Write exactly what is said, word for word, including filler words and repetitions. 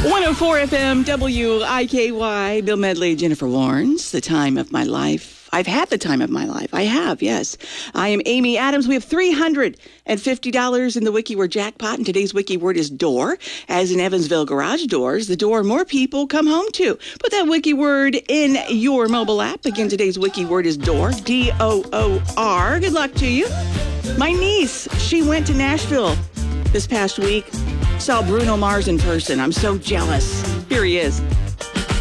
one oh four F M, W I K Y, Bill Medley, Jennifer Warnes, the time of my life. I've had the time of my life. I have, yes. I am Amy Adams. We have three hundred fifty dollars in the WikiWord jackpot, and today's wiki word is door. As in Evansville Garage Doors, the door more people come home to. Put that wiki word in your mobile app. Again, today's wiki word is door, D O O R. Good luck to you. My niece, she went to Nashville this past week. Saw Bruno Mars in person. I'm so jealous. Here he is.